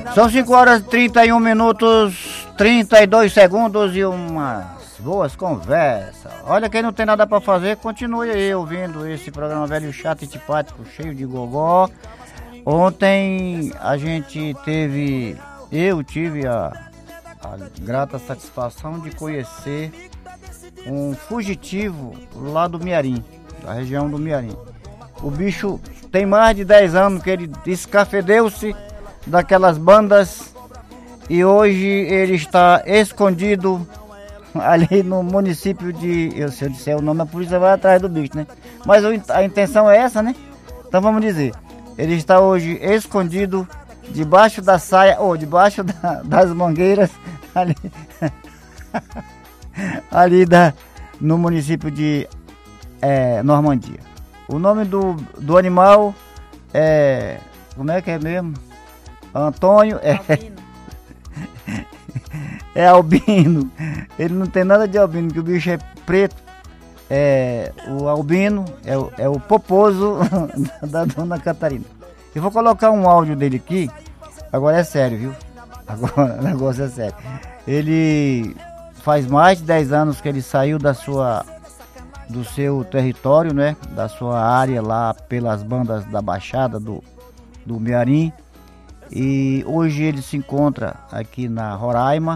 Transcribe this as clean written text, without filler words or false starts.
São 5 horas e 31 minutos, 32 segundos e umas boas conversas. Olha, quem não tem nada pra fazer, continue aí ouvindo esse programa velho, chato e antipático, cheio de gogó. Ontem eu tive a grata satisfação de conhecer um fugitivo lá do Miarim, da região do Miarim. O bicho tem mais de 10 anos que ele escafedeu-se daquelas bandas e hoje ele está escondido ali no município de... Se eu disser o nome, a polícia vai atrás do bicho, né? Mas a intenção é essa, né? Então vamos dizer, ele está hoje escondido debaixo da saia, ou debaixo das mangueiras ali no município de Normandia. O nome do animal é... Como é que é mesmo? Antônio é albino. Ele não tem nada de albino, que o bicho é preto. O albino é o poposo da dona Catarina. Eu vou colocar um áudio dele aqui. Agora é sério, viu? Agora o negócio é sério. Ele faz mais de 10 anos que ele saiu do seu território, né? Da sua área lá pelas bandas da Baixada do Miarim. E hoje ele se encontra aqui na Roraima.